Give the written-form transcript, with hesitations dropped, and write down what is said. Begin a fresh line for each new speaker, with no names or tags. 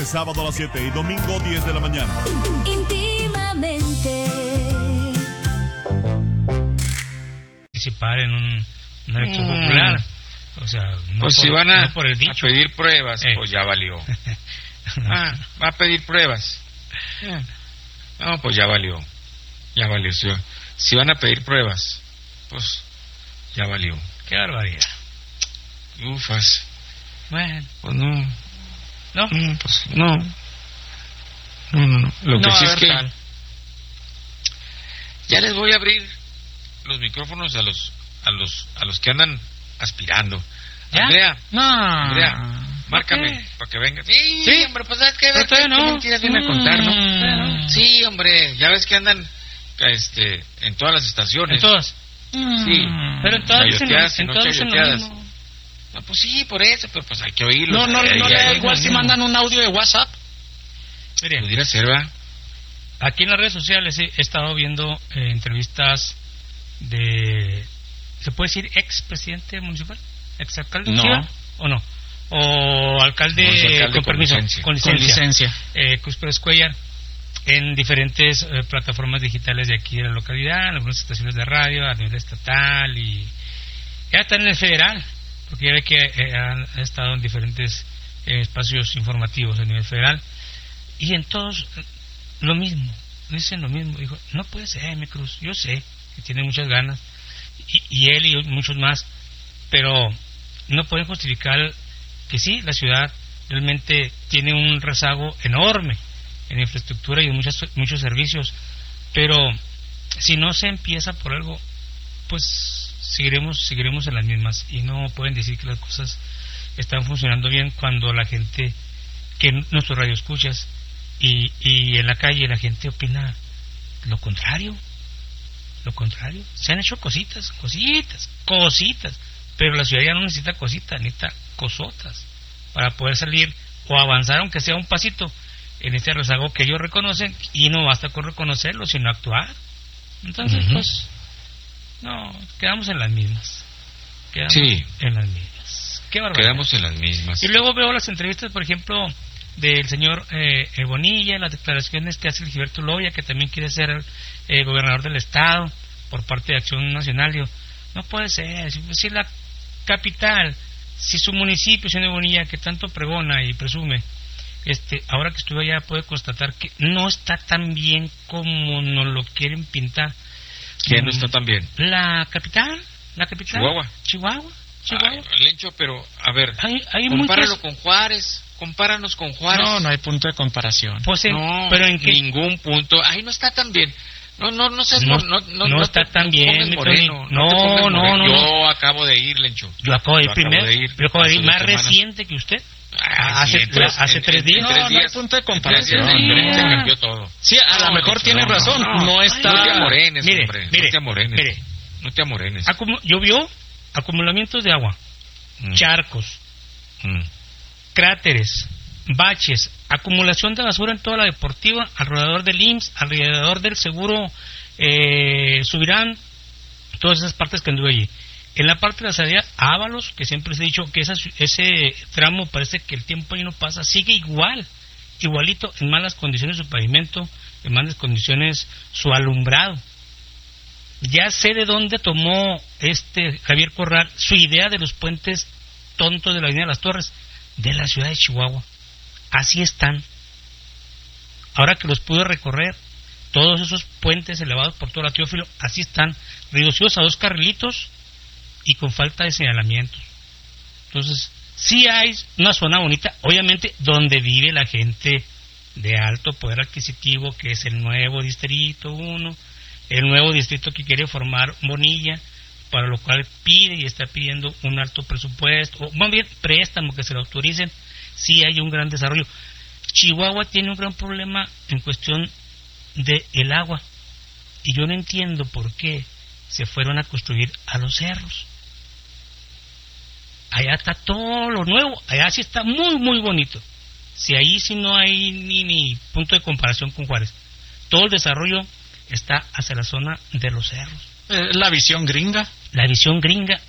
de sábado a las 7 y domingo 10 de la mañana.
Íntimamente.
Participar en una elección popular. O sea, no
pues
por,
si van
no por el dicho.
a pedir pruebas, pues ya valió. Va a pedir pruebas. No, pues ya valió. Ya valió. Si van a pedir pruebas, pues ya valió.
Qué barbaridad.
Ufas.
Bueno.
Pues no.
¿No?
Pues no. No. Lo que sí es que
tal.
ya les voy a abrir los micrófonos a los que andan aspirando.
¿Ya?
Andrea,
No.
márcame para que venga. Sí, hombre, pues sabes que
Pero todavía no.
mentiras vienen a contar, ¿no? Sí, hombre, ya ves que andan en todas las estaciones.
¿En todas?
Sí.
Pero en todas dicen
Chayoteadas,
lo mismo.
No, pues sí, por eso, pero pues hay que oírlo.
No le da igual si mandan un audio de WhatsApp.
Mire,
pudiera ser, ¿va?
aquí en las redes sociales he estado viendo entrevistas de, ¿se puede decir expresidente municipal? ¿Exalcalde?
No.
¿Sí, o no? O alcalde, con permiso, con licencia. Cusperes Cuellar, en diferentes plataformas digitales de aquí de la localidad, en algunas estaciones de radio a nivel estatal y ya está en el federal, porque ya ve que han estado en diferentes espacios informativos a nivel federal y en todos lo mismo, dicen lo mismo. Dijo, no puede ser, mi Cruz, yo sé que tiene muchas ganas y él y muchos más, pero no pueden justificar que sí, la ciudad realmente tiene un rezago enorme en infraestructura y en muchos servicios, pero si no se empieza por algo, pues seguiremos en las mismas y no pueden decir que las cosas están funcionando bien cuando la gente, que nuestros radioescuchas y en la calle la gente opina lo contrario. Se han hecho cositas, pero la ciudad ya no necesita cositas, necesita cosotas para poder salir o avanzar, aunque sea un pasito en este rezago que ellos reconocen, y no basta con reconocerlo, sino actuar. Entonces, pues, no, quedamos en las mismas. En las mismas. Qué barbaridad.
Quedamos en las mismas.
Y luego veo las entrevistas, por ejemplo, del señor Bonilla, las declaraciones que hace el Gilberto Loya, que también quiere ser gobernador del estado por parte de Acción Nacional. Digo, no puede ser, si la capital, si su municipio, señor Bonilla, que tanto pregona y presume, ahora que estuve allá puede constatar que no está tan bien como nos lo quieren pintar.
¿Quién no está tan bien?
La capital. Chihuahua.
Ay, Lencho, pero a ver,
hay
compáralo con Juárez. Compáranos con Juárez.
No hay punto de comparación.
Pues
no,
pero en qué
ningún punto. Ahí no está tan bien. No
está tan bien,
moreno.
No.
Yo acabo de ir, Lencho.
Yo acabo de ir primero. Yo acabo de ir más reciente que usted. Hace 3 días.
No hay punto de comparación.
Se cambió todo.
Sí, a lo mejor tiene razón. No está.
No te amorenes,
mire,
hombre.
Mire,
no te amorenes. No te amorenes.
Llovió, acumulamientos de agua, charcos, cráteres, baches, acumulación de basura en toda la deportiva, alrededor del IMSS, alrededor del seguro Subirán, todas esas partes que anduve allí. En la parte de la salida Ábalos, que siempre se ha dicho que ese tramo parece que el tiempo ahí no pasa, sigue igualito, en malas condiciones su pavimento, en malas condiciones su alumbrado. Ya sé de dónde tomó Javier Corral su idea de los puentes tontos de la Avenida de las Torres, de la ciudad de Chihuahua. Así están. Ahora que los pude recorrer, todos esos puentes elevados por toda la Teófilo, así están, reducidos a 2 carrilitos y con falta de señalamientos. Entonces, sí hay una zona bonita, obviamente, donde vive la gente de alto poder adquisitivo, que es el nuevo Distrito 1, el nuevo distrito que quiere formar Bonilla, para lo cual pide y está pidiendo un alto presupuesto, o más bien préstamo que se lo autoricen. Sí hay un gran desarrollo. Chihuahua tiene un gran problema en cuestión de el agua, y yo no entiendo por qué se fueron a construir a los cerros. Allá está todo lo nuevo, allá sí está muy muy bonito. Si ahí sí no hay ni punto de comparación con Juárez. Todo el desarrollo está hacia la zona de los cerros.
La visión gringa.